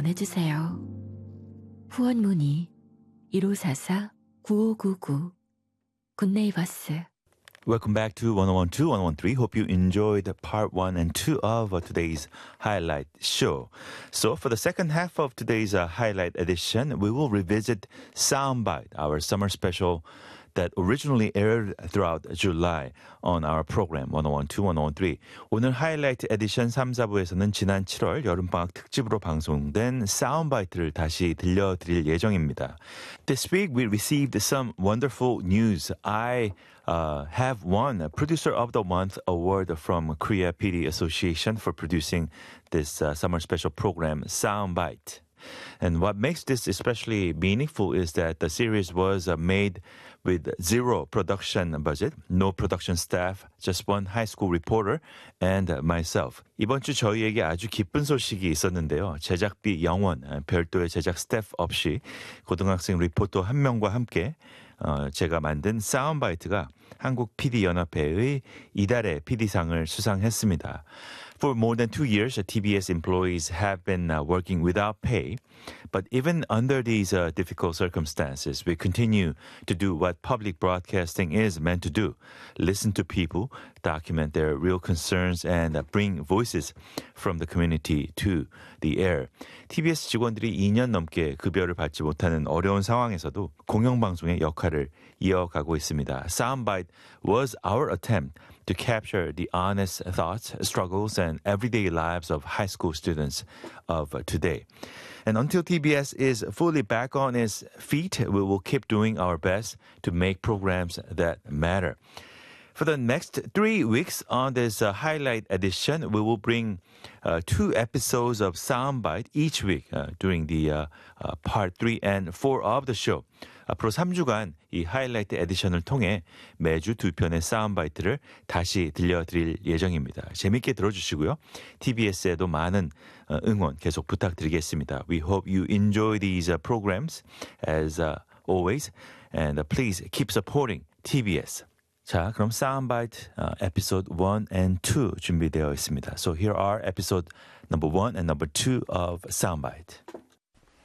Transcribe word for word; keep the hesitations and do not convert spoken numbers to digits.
전해주세요. 후원 문의 일오사사 구오구구 굿네이버스. Welcome back to one oh one two, one oh one three. Hope you enjoyed part one and two of uh, today's highlight show. So for the second half of today's uh, highlight edition, we will revisit Soundbite, our summer special that originally aired throughout July on our program one oh one two, one oh one three. 오늘 하이라이트 에디션 삼, 사 부에서는 지난 칠월 여름방학 특집으로 방송된 사운드바이트를 다시 들려드릴 예정입니다. This week we received some wonderful news. I uh, have won a Producer of the Month award from Korea P D Association for producing this uh, summer special program, Soundbite. And what makes this especially meaningful is that the series was uh, made with zero production budget, no production staff, just one high school reporter and uh, myself. 이번 주 저희에게 아주 기쁜 소식이 있었는데요. 제작비 영원, 별도의 제작 스태프 없이 고등학생 리포터 한 명과 함께 어, 제가 만든 사운드바이트가 한국 피디연합회의 이달의 피디상을 수상했습니다. For more than two years, T B S employees have been uh, working without pay. But even under these uh, difficult circumstances, we continue to do what public broadcasting is meant to do. Listen to people, document their real concerns, and uh, bring voices from the community to the air. 티비에스 직원들이 이 년 넘게 급여를 받지 못하는 어려운 상황에서도 공영방송의 역할을 이어가고 있습니다. Soundbite was our attempt to capture the honest thoughts, struggles, and everyday lives of high school students of today. And until T B S is fully back on its feet, we will keep doing our best to make programs that matter. For the next three weeks on this uh, highlight edition, we will bring uh, two episodes of Soundbite each week uh, during the uh, uh, part three and four of the show. 앞으로 삼 주간 이 하이라이트 에디션을 통해 매주 두 편의 사운드바이트를 다시 들려드릴 예정입니다. 재밌게 들어주시고요. 티비에스에도 많은 응원 계속 부탁드리겠습니다. We hope you enjoy these uh, programs as uh, always, and uh, please keep supporting 티비에스. 자, 그럼 사운드바이트 uh, episode one and two 준비되어 있습니다. So here are episode number one and number two of Soundbite.